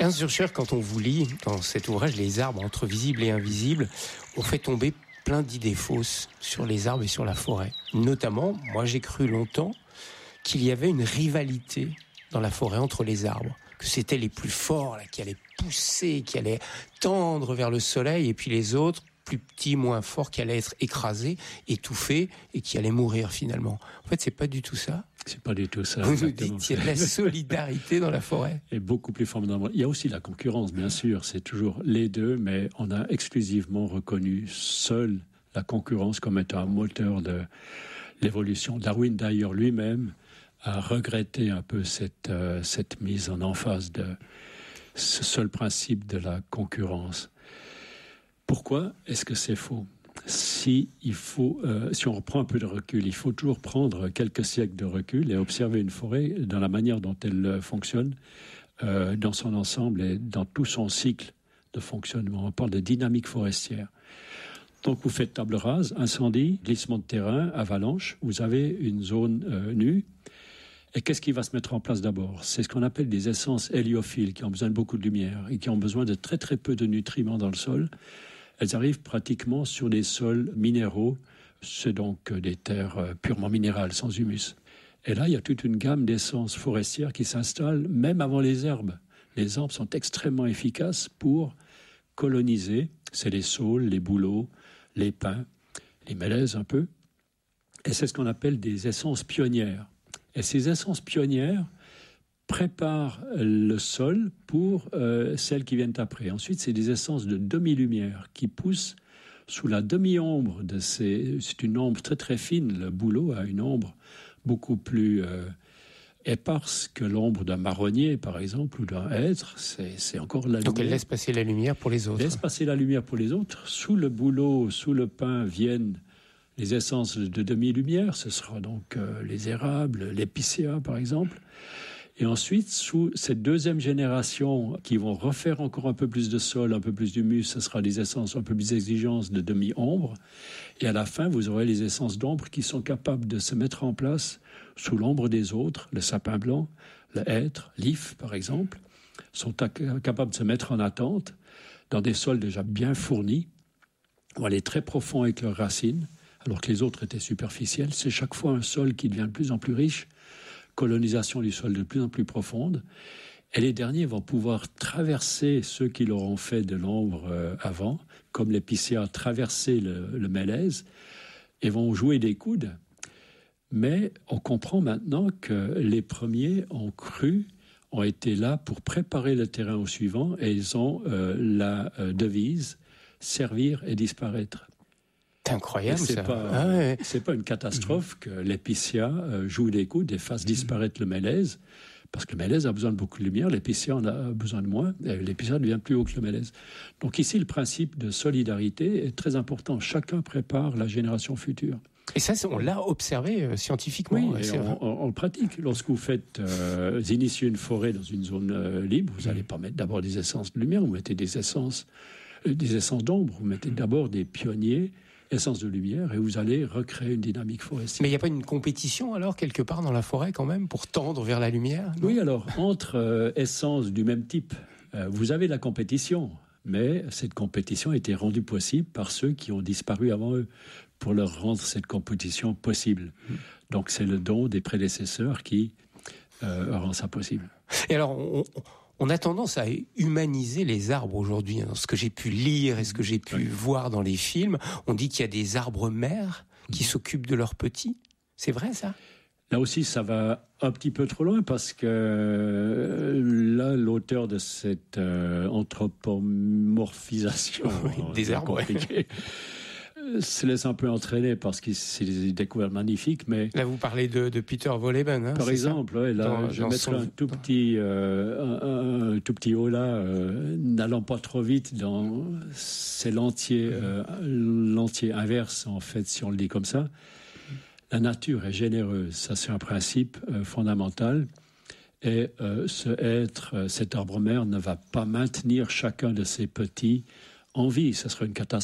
Ernst Zürcher, quand on vous lit dans cet ouvrage, Les arbres entre visibles et invisibles, on fait tomber plein d'idées fausses sur les arbres et sur la forêt. Notamment, moi j'ai cru longtemps qu'il y avait une rivalité dans la forêt entre les arbres, que c'était les plus forts là, qui allaient pousser, qui allaient tendre vers le soleil, et puis les autres, plus petits, moins forts, qui allaient être écrasés, étouffés, et qui allaient mourir finalement. En fait, c'est pas du tout ça. C'est pas du tout ça. Vous nous dites qu'il y a de la solidarité dans la forêt. Et beaucoup plus formidable. Il y a aussi la concurrence, bien sûr. C'est toujours les deux, mais on a exclusivement reconnu seule la concurrence comme étant un moteur de l'évolution. Darwin, d'ailleurs, lui-même, a regretté un peu cette mise en emphase de ce seul principe de la concurrence. Pourquoi est-ce que c'est faux ? Si on reprend un peu de recul, il faut toujours prendre quelques siècles de recul et observer une forêt dans la manière dont elle fonctionne, dans son ensemble et dans tout son cycle de fonctionnement. On parle de dynamique forestière. Donc vous faites table rase, incendie, glissement de terrain, avalanche, vous avez une zone nue. Et qu'est-ce qui va se mettre en place d'abord ? C'est ce qu'on appelle des essences héliophiles qui ont besoin de beaucoup de lumière et qui ont besoin de très très peu de nutriments dans le sol. Elles arrivent pratiquement sur des sols minéraux, c'est donc des terres purement minérales, sans humus. Et là, il y a toute une gamme d'essences forestières qui s'installent même avant les herbes. Les arbres sont extrêmement efficaces pour coloniser. C'est les saules, les bouleaux, les pins, les mélèzes un peu. Et c'est ce qu'on appelle des essences pionnières. Et ces essences pionnières préparent le sol pour celles qui viennent après. Ensuite, c'est des essences de demi-lumière qui poussent sous la demi-ombre de ces... C'est une ombre très très fine. Le bouleau a une ombre beaucoup plus éparse que l'ombre d'un marronnier, par exemple, ou d'un hêtre. C'est encore la lumière. Donc elle laisse passer la lumière pour les autres. Laisse passer la lumière pour les autres. Sous le bouleau, sous le pin viennent les essences de demi-lumière. Ce sera donc les érables, l'épicéa, par exemple. Et ensuite, sous cette deuxième génération qui vont refaire encore un peu plus de sol, un peu plus d'humus, ce sera des essences un peu plus exigeantes de demi-ombre. Et à la fin, vous aurez les essences d'ombre qui sont capables de se mettre en place sous l'ombre des autres. Le sapin blanc, le hêtre, l'if, par exemple, sont capables de se mettre en attente dans des sols déjà bien fournis, vont aller très profond avec leurs racines, alors que les autres étaient superficiels. C'est chaque fois un sol qui devient de plus en plus riche, colonisation du sol de plus en plus profonde, et les derniers vont pouvoir traverser ceux qui l'auront fait de l'ombre avant, comme l'épicéa traverser le mélèze, et vont jouer des coudes. Mais on comprend maintenant que les premiers ont été là pour préparer le terrain au suivant, et ils ont la devise « servir et disparaître ». C'est incroyable, C'est pas une catastrophe que l'épicéa joue des coudes et fasse disparaître le mélèze, parce que le mélèze a besoin de beaucoup de lumière, l'épicéa en a besoin de moins, et l'épicéa devient plus haut que le mélèze. Donc ici, le principe de solidarité est très important. Chacun prépare la génération future. Et ça, on l'a observé scientifiquement. Oui, on le pratique. Lorsque vous initiez une forêt dans une zone libre, vous n'allez pas mettre d'abord des essences de lumière, vous mettez des essences d'ombre, vous mettez d'abord des pionniers, essence de lumière, et vous allez recréer une dynamique forestière. Mais il n'y a pas une compétition alors quelque part dans la forêt quand même pour tendre vers la lumière, non ? Oui, alors entre essences du même type, vous avez la compétition, mais cette compétition a été rendue possible par ceux qui ont disparu avant eux, pour leur rendre cette compétition possible. Donc c'est le don des prédécesseurs qui rend ça possible. Et alors on a tendance à humaniser les arbres aujourd'hui. Dans ce que j'ai pu lire et ce que j'ai pu voir dans les films, on dit qu'il y a des arbres mères qui s'occupent de leurs petits. C'est vrai, ça ? Là aussi, ça va un petit peu trop loin parce que là, l'auteur de cette anthropomorphisation des arbres se laisse un peu entraîner parce que c'est des découvertes magnifiques. Mais là, vous parlez de Peter Wohlleben, par exemple. Ouais, là, je mettrai un tout petit holà, n'allant pas trop vite c'est l'entier inverse, en fait, si on le dit comme ça. La nature est généreuse, ça c'est un principe fondamental. Et cet arbre-mère ne va pas maintenir chacun de ses petits en vie. Ça serait une catastrophe.